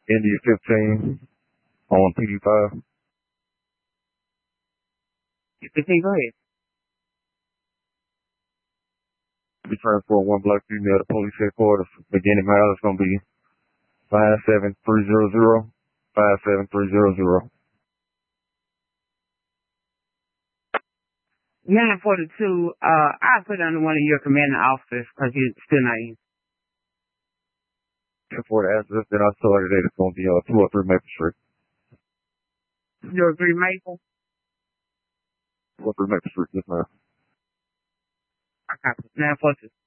India 15 on PD5. You 15, go ahead. Be transport one black female to police headquarters. Beginning mileage is going to be 57300. 57300. 942, I'll put it under one of your commanding officers because you're still not in. For the address that I saw today, it's going to be 203 Maple Street. 203 Maple? 203 Maple Street, yes, ma'am. I copy. 942.